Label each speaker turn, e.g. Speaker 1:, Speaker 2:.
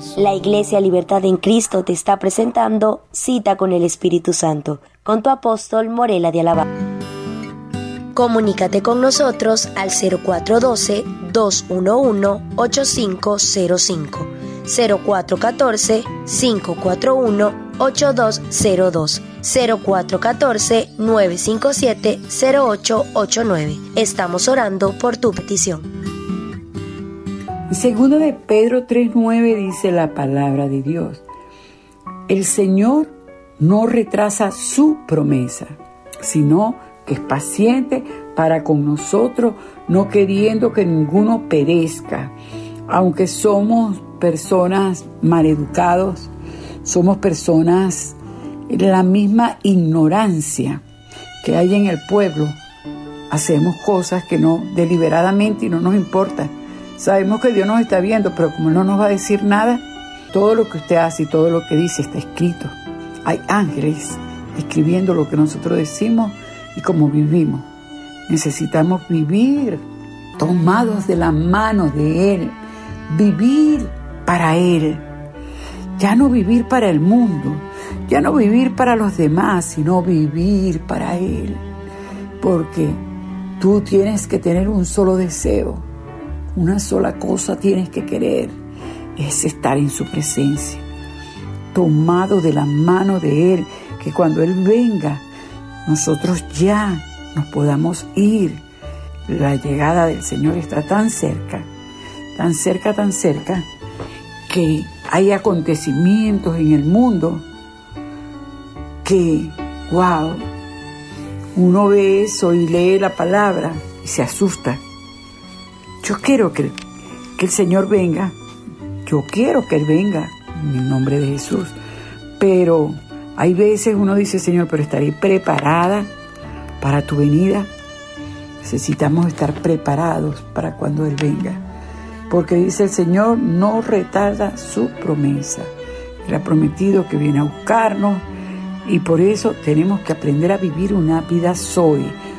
Speaker 1: La Iglesia Libertad en Cristo te está presentando Cita con el Espíritu Santo, con tu apóstol Morela de Alabama. Comunícate con nosotros al 0412-211-8505, 0414-541-8202, 0414-957-0889. Estamos orando por tu petición.
Speaker 2: En 2 de Pedro 3:9 dice la palabra de Dios: el Señor no retrasa su promesa, sino que es paciente para con nosotros, no queriendo que ninguno perezca. Aunque somos personas maleducados, somos personas en la misma ignorancia que hay en el pueblo, hacemos cosas que no deliberadamente y no nos importa. Sabemos que Dios nos está viendo, pero como no nos va a decir nada, todo lo que usted hace y todo lo que dice está escrito. Hay ángeles escribiendo lo que nosotros decimos y cómo vivimos. Necesitamos vivir tomados de la mano de Él, vivir para Él. Ya no vivir para el mundo, ya no vivir para los demás, sino vivir para Él. Porque tú tienes que tener un solo deseo. Una sola cosa tienes que querer, es estar en su presencia, tomado de la mano de Él, que cuando Él venga, nosotros ya nos podamos ir. La llegada del Señor está tan cerca, tan cerca, tan cerca, que hay acontecimientos en el mundo que, wow, uno ve eso y lee la palabra y se asusta. Yo quiero que el Señor venga. Yo quiero que Él venga en el nombre de Jesús. Pero hay veces uno dice: Señor, pero estaré preparada para tu venida. Necesitamos estar preparados para cuando Él venga. Porque dice el Señor, no retarda su promesa. Él ha prometido que viene a buscarnos. Y por eso tenemos que aprender a vivir una vida Zoe,